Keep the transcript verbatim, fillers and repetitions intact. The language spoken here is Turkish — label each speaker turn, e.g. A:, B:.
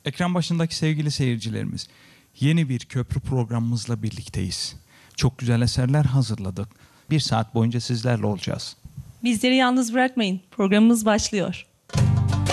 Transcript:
A: Ekran başındaki sevgili seyircilerimiz, yeni bir köprü programımızla birlikteyiz. Çok güzel eserler hazırladık. Bir saat boyunca sizlerle olacağız.
B: Bizleri yalnız bırakmayın. Programımız başlıyor.